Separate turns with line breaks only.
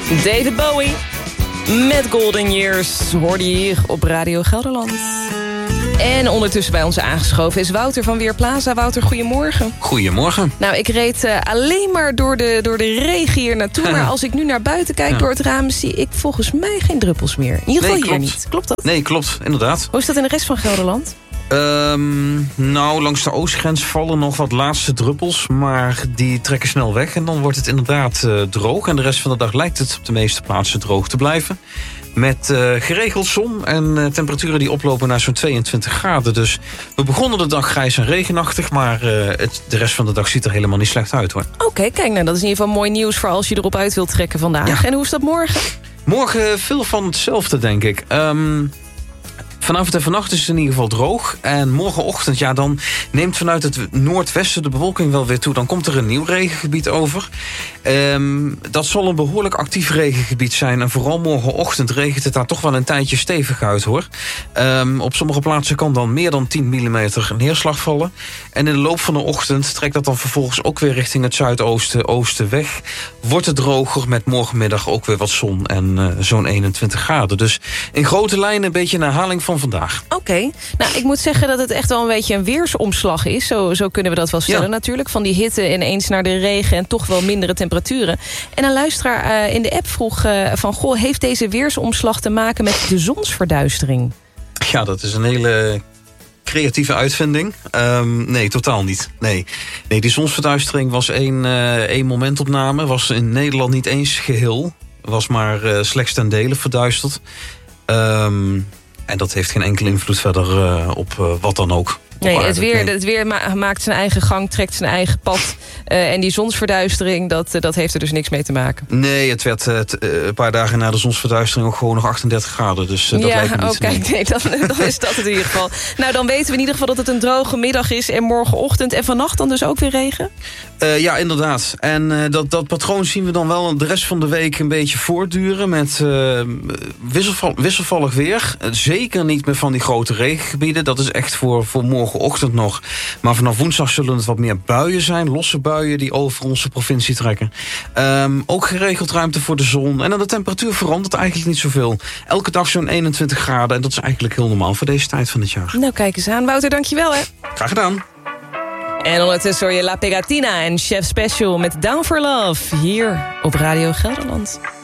David Bowie met Golden Years hoorde je hier op Radio Gelderland. En ondertussen bij ons aangeschoven is Wouter van Weerplaza. Wouter, goedemorgen.
Goedemorgen.
Nou, ik reed alleen maar door de regen hier naartoe. Maar als ik nu naar buiten kijk door het raam, zie ik volgens mij geen druppels meer. In ieder geval hier niet. Klopt dat?
Nee, klopt. Inderdaad.
Hoe is dat in de rest van Gelderland?
Nou, langs de oostgrens vallen nog wat laatste druppels, maar die trekken snel weg en dan wordt het inderdaad droog. En de rest van de dag lijkt het op de meeste plaatsen droog te blijven. Met geregeld zon en temperaturen die oplopen naar zo'n 22 graden. Dus we begonnen de dag grijs en regenachtig, maar de rest van de dag ziet er helemaal niet slecht uit, hoor. Oké,
kijk, nou, dat is in ieder geval mooi nieuws voor als je erop uit wilt trekken vandaag. Ja. En hoe is dat morgen?
Morgen veel van hetzelfde, denk ik. Vanavond en vannacht is het in ieder geval droog. En morgenochtend, ja, dan neemt vanuit het noordwesten de bewolking wel weer toe. Dan komt er een nieuw regengebied over. Dat zal een behoorlijk actief regengebied zijn. En vooral morgenochtend regent het daar toch wel een tijdje stevig uit, hoor. Op sommige plaatsen kan dan meer dan 10 mm neerslag vallen. En in de loop van de ochtend trekt dat dan vervolgens ook weer richting het zuidoosten weg. Wordt het droger met morgenmiddag ook weer wat zon en zo'n 21 graden. Dus in grote lijnen een beetje een herhaling van vandaag. Oké.
Nou, ik moet zeggen dat het echt wel een beetje een weersomslag is. Zo kunnen we dat wel stellen natuurlijk. Van die hitte ineens naar de regen en toch wel mindere temperaturen. En een luisteraar in de app vroeg van, goh, heeft deze weersomslag te maken met de zonsverduistering?
Ja, dat is een hele creatieve uitvinding. Nee, totaal niet. Nee, die zonsverduistering was één momentopname. Was in Nederland niet eens geheel. Was maar slechts ten dele verduisterd. En dat heeft geen enkele invloed verder op wat dan ook.
Nee, het weer maakt zijn eigen gang, trekt zijn eigen pad. En die zonsverduistering, dat heeft er dus niks mee te maken.
Nee, het werd een paar dagen na de zonsverduistering ook gewoon nog 38 graden. Dus dat lijkt me niet.
Kijk, nee, dan is dat het in ieder geval. Nou, dan weten we in ieder geval dat het een droge middag is. En morgenochtend en vannacht dan dus ook weer regen?
Ja, inderdaad. En dat patroon zien we dan wel de rest van de week een beetje voortduren. Met wisselvallig weer. Zeker niet meer van die grote regengebieden. Dat is echt voor morgenochtend nog. Maar vanaf woensdag zullen het wat meer buien zijn. Losse buien die over onze provincie trekken. Ook geregeld ruimte voor de zon. En dan de temperatuur verandert eigenlijk niet zoveel. Elke dag zo'n 21 graden. En dat is eigenlijk heel normaal voor deze tijd van het jaar.
Nou, kijk eens aan. Wouter, dankjewel, hè.
Graag gedaan.
En ondertussen hoor je La Pegatina en Chef Special met Down for Love. Hier op Radio Gelderland.